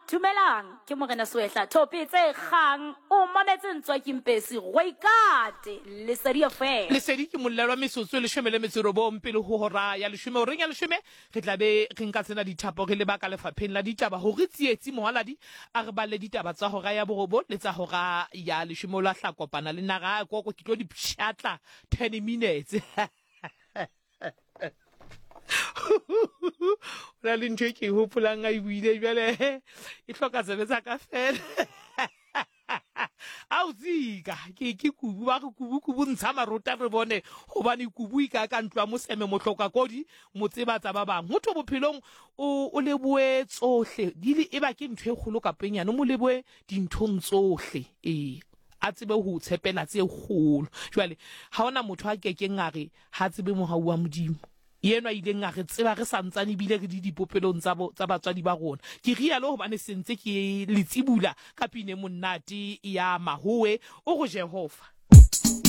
Dumelang, ke Morena Soehla Thope tse kgang o mametse Ntswaking Pesi Rooikate Lesedi FM. Lesedi ke mollelwa metsotso le 10 pele ho hora ya 10 o reng ya 10 re tla be re nka tsena dithapo re leba ka lefapheng la ditaba ho re tsietsi mohaladi a re balle ditaba tsa hora ya borobo le tsa hora ya 10 la hla kopana le naga koko ke tlo di pshatla 10 minutes. La ntho ke hopolang a buile jwale e hloka sebetsa ka fela. Au zika ke kubu ba kubu ntsha marota re bone hobane kubu ka ntwa mo seme mo hloka kodi mo tsebatsa ba bang motho bophelong o leboe tsohle di e ba ke ntwe kholo ka penyane mo leboe dinthong tsohle a tsebe ho tshepela tse kgolo jwale ha ona motho a kekeng ngare ha tsebe mo hauwa modimo yena ile ngare tseba re santsane bile re di dipopelong tsa batswadi ba rona ke ria lo hobane sentse ke letsibula ka pine monnati ya mahoe o go Jehova.